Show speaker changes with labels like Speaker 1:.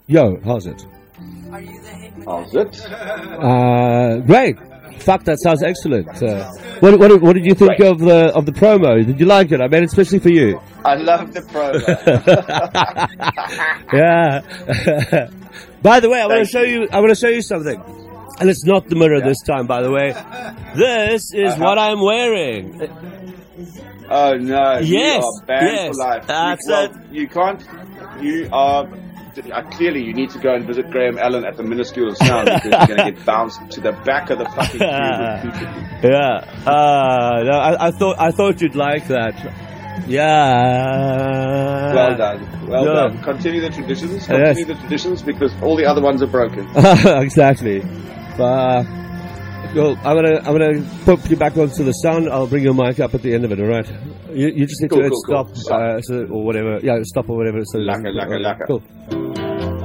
Speaker 1: Yo, how's it?
Speaker 2: How's it?
Speaker 1: Great. Fuck, that sounds excellent. What did you think of the promo? Did you like it? I made it especially for you.
Speaker 2: I love the promo.
Speaker 1: Yeah. By the way, I want to show you something. And it's not the mirror this time, by the way. This is what I'm wearing.
Speaker 2: Oh no!
Speaker 1: Yes,
Speaker 2: you are banned
Speaker 1: yes,
Speaker 2: for life.
Speaker 1: that's
Speaker 2: well,
Speaker 1: it.
Speaker 2: You can't. You are. Clearly, you need to go and visit Graham Allen at the Minuscule Sound because you're going to get bounced to the back of the fucking queue.
Speaker 1: Yeah. No, I thought you'd like that. Yeah.
Speaker 2: Well done. Well done. Continue the traditions. Continue the traditions because all the other ones are broken.
Speaker 1: Exactly. Cool. I'm gonna put you back onto the sound. I'll bring your mic up at the end of it. All right. You just need to stop, or whatever. Yeah, stop or whatever. So
Speaker 2: Laka.
Speaker 1: Cool.